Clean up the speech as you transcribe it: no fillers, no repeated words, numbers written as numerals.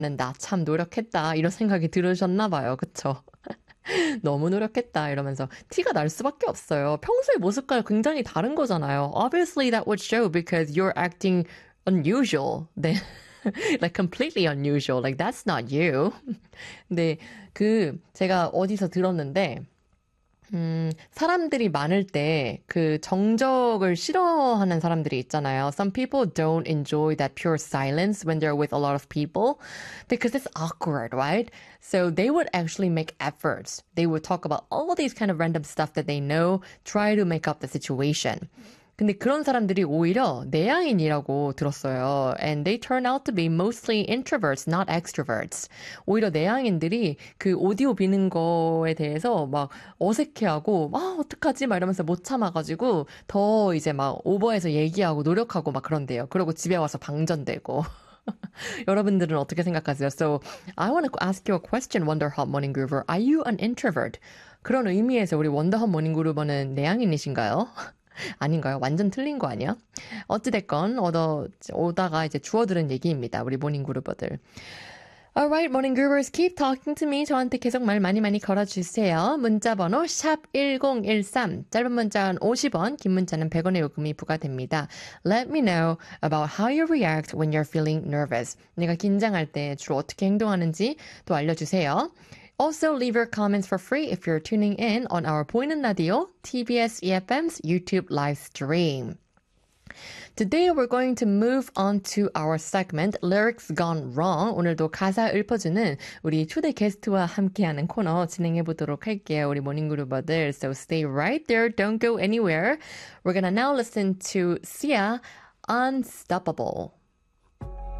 나 참 노력했다 이런 생각이 들으셨나 봐요. 그쵸? 너무 노력했다 이러면서 티가 날 수밖에 없어요. 평소의 모습과 굉장히 다른 거잖아요. Obviously that would show because you're acting unusual. 네. like completely unusual. Like that's not you. 근데 제가 어디서 들었는데 사람들이 많을 때 그 정적을 싫어하는 사람들이 있잖아요. Some people don't enjoy that pure silence when they're with a lot of people because it's awkward, right? So they would actually make efforts. They would talk about all these kind of random stuff that they know, try to make up the situation. 근데 그런 사람들이 오히려 내향인이라고 들었어요. And they turn out to be mostly introverts, not extroverts. 오히려 내향인들이 그 오디오 비는 거에 대해서 막 어색해하고, 어떡하지? 막 이러면서 못 참아가지고 더 이제 막 오버해서 얘기하고 노력하고 막 그런대요. 그러고 집에 와서 방전되고. 여러분들은 어떻게 생각하세요? So, I want to ask you a question, Wonderhot Morning Groover. Are you an introvert? 그런 의미에서 우리 원더헛 모닝 그루버는 내향인이신가요? 아닌가요? 완전 틀린 거 아니야? 어찌됐건 오다가 이제 주워들은 얘기입니다. 우리 모닝 그루버들. Alright, morning groovers, keep talking to me. 저한테 계속 말 많이 걸어주세요. 문자번호 샵 1013. 짧은 문자는 50원, 긴 문자는 100원의 요금이 부과됩니다. Let me know about how you react when you're feeling nervous. 내가 긴장할 때 주로 어떻게 행동하는지 또 알려주세요. Also, leave your comments for free if you're tuning in on our 보이는 라디오, TBS EFM's YouTube live stream. Today we're going to move on to our segment Lyrics Gone Wrong. 오늘도 가사 읊어주는 우리 초대 게스트와 함께하는 코너 진행해 보도록 할게요. 우리 모닝그루버들. So stay right there. Don't go anywhere. We're gonna now listen to Sia, Unstoppable.